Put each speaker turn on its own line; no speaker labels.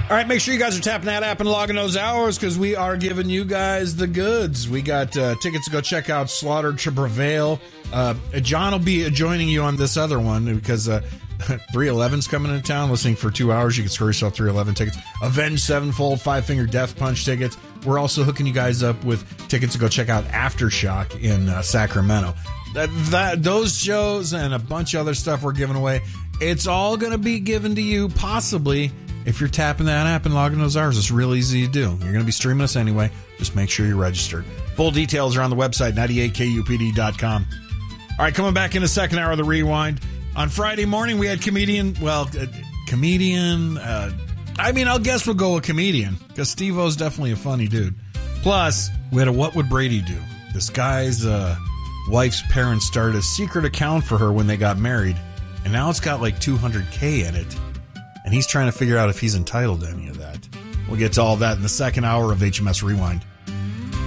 All right, make sure you guys are tapping that app and logging those hours because we are giving you guys the goods. We got tickets to go check out Slaughter to Prevail. John will be joining you on this other one because 311's coming into town. Listening for 2 hours, you can score yourself 311 tickets. Avenged Sevenfold, Five Finger Death Punch tickets. We're also hooking you guys up with tickets to go check out Aftershock in Sacramento. Those shows and a bunch of other stuff we're giving away. It's all going to be given to you possibly if you're tapping that app and logging those hours. It's real easy to do. You're going to be streaming us anyway. Just make sure you're registered. Full details are on the website, 98kupd.com. All right, coming back in the second hour of the Rewind. On Friday morning, we had I'll guess we'll go with comedian because Steve-O's definitely a funny dude. Plus, we had a What Would Brady Do? This guy's wife's parents started a secret account for her when they got married, and now it's got like $200K in it. And he's trying to figure out if he's entitled to any of that. We'll get to all that in the second hour of HMS Rewind.